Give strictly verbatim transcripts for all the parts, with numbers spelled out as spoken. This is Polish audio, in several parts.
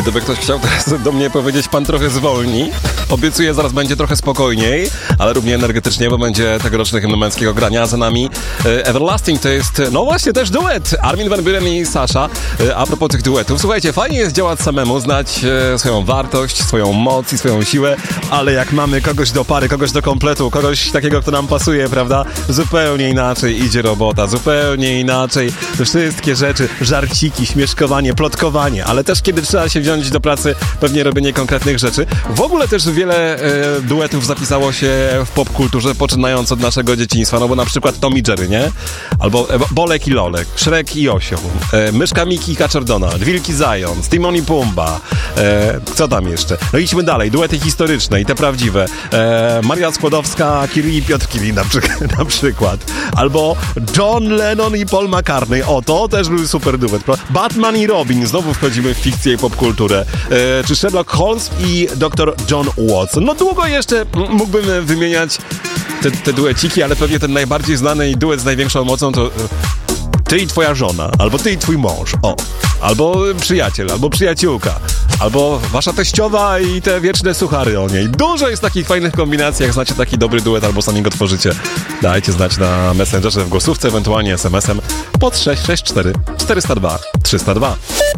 Gdyby ktoś chciał teraz do mnie powiedzieć, pan trochę zwolni. Obiecuję, zaraz będzie trochę spokojniej, ale równie energetycznie, bo będzie tegoroczny hymn męskiego grania. Za nami e, Everlasting to jest, no właśnie, też duet. Armin van Buuren i Sasha. E, a propos tych duetów, słuchajcie, fajnie jest działać samemu, znać e, swoją wartość, swoją moc i swoją siłę, ale jak mamy kogoś do pary, kogoś do kompletu, kogoś takiego, kto nam pasuje, prawda? Zupełnie inaczej idzie robota, zupełnie inaczej te wszystkie rzeczy, żarciki, śmieszkowanie, plotkowanie, ale też kiedy trzeba się wziąć do pracy, pewnie robienie konkretnych rzeczy. W ogóle też wiele e, duetów zapisało się w popkulturze, poczynając od naszego dzieciństwa, no bo na przykład Tom i Jerry, nie? Albo e, Bolek i Lolek, Shrek i Osioł, e, Myszka Miki i Kaczor Donald, Wilki Zając, Timon i Pumba, e, co tam jeszcze? No idźmy dalej, duety historyczne i te prawdziwe. E, Maria Skłodowska, Kiri i Piotr Kiri na, przy, na przykład. Albo John Lennon i Paul McCartney, o to też był super duet. Batman i Robin, znowu wchodzimy w fikcję i popkulturę. E, czy Sherlock Holmes i doktor John Watson. No długo jeszcze mógłbym wymieniać te, te dueciki, ale pewnie ten najbardziej znany i duet z największą mocą to ty i twoja żona, albo ty i twój mąż, o. Albo przyjaciel, albo przyjaciółka, albo wasza teściowa i te wieczne suchary o niej. Dużo jest takich fajnych kombinacji, jak znacie taki dobry duet, albo sami go tworzycie. Dajcie znać na Messengerze, w głosówce, ewentualnie es em esem pod sześć sześć cztery czterysta dwa trzysta dwa.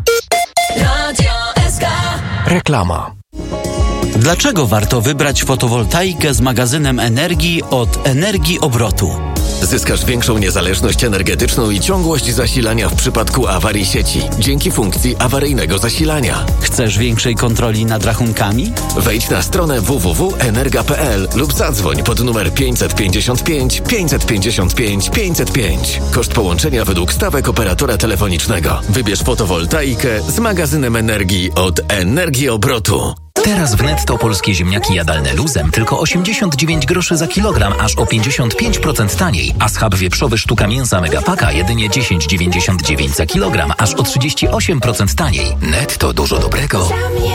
Radio S K. Reklama. Dlaczego warto wybrać fotowoltaikę z magazynem energii od Energii Obrotu? Zyskasz większą niezależność energetyczną i ciągłość zasilania w przypadku awarii sieci dzięki funkcji awaryjnego zasilania. Chcesz większej kontroli nad rachunkami? Wejdź na stronę w w w kropka energa kropka p l lub zadzwoń pod numer pięćset pięćdziesiąt pięć pięćset pięćdziesiąt pięć pięćset pięć. Koszt połączenia według stawek operatora telefonicznego. Wybierz fotowoltaikę z magazynem energii od Energii Obrotu. Teraz w Netto polskie ziemniaki jadalne luzem tylko osiemdziesiąt dziewięć groszy za kilogram, aż o pięćdziesiąt pięć procent taniej, a schab wieprzowy sztuka mięsa Megapaka jedynie dziesięć dziewięćdziesiąt dziewięć za kilogram, aż o trzydzieści osiem procent taniej. Netto, dużo dobrego.